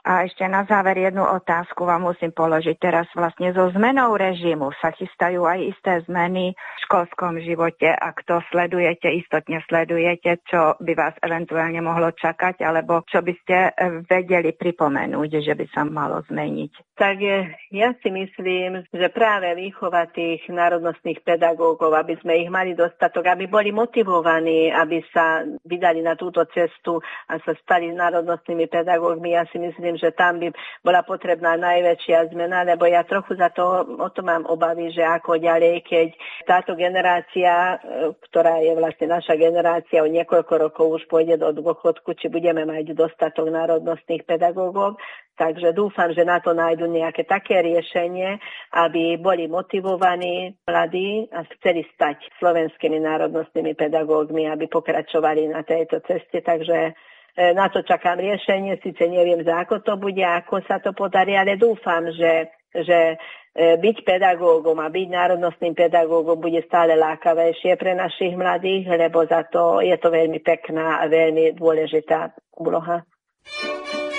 A ešte na záver jednu otázku vám musím položiť. Teraz vlastne so zmenou režimu sa chystajú aj isté zmeny v školskom živote. Ak to sledujete, istotne sledujete, čo by vás eventuálne mohlo čakať, alebo čo by ste vedeli pripomenúť, že by sa malo zmeniť. Tak ja si myslím, že práve výchova tých národnostných pedagógov, aby sme ich mali dostatok, aby boli motivovaní, aby sa vydali na túto cestu a sa stali národnostnými pedagógmi. Ja si myslím, že tam by bola potrebná najväčšia zmena, lebo ja trochu o to mám obavy, že ako ďalej, keď táto generácia, ktorá je vlastne naša generácia, o niekoľko rokov už pôjde do dôchodku, či budeme mať dostatok národnostných pedagógov. Takže dúfam, že na to nájdu nejaké také riešenie, aby boli motivovaní mladí a chceli stať slovenskými národnostnými pedagógmi, aby pokračovali na tejto ceste. Takže na to čakám riešenie, síce neviem, za ako to bude, ako sa to podarí, ale dúfam, že byť pedagógom a byť národnostným pedagógom bude stále lákavejšie pre našich mladých, lebo za to je to veľmi pekná a veľmi dôležitá úloha.